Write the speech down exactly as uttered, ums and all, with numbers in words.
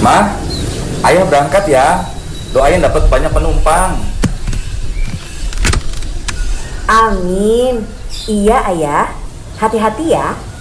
Ma, ayah berangkat ya. Doain dapat banyak penumpang. Amin. Iya ayah, hati-hati ya.